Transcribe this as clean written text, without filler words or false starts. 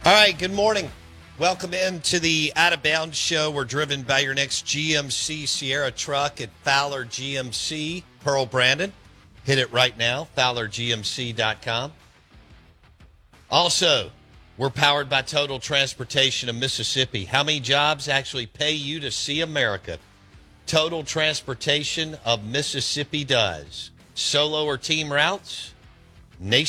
All right, good morning. Welcome into the Out of Bounds show. We're driven by your next GMC Sierra truck at Fowler GMC. Pearl Brandon, hit it right now, FowlerGMC.com. Also, we're powered by Total Transportation of Mississippi. How many jobs actually pay you to see America? Total Transportation of Mississippi does. Solo or team routes? Nation.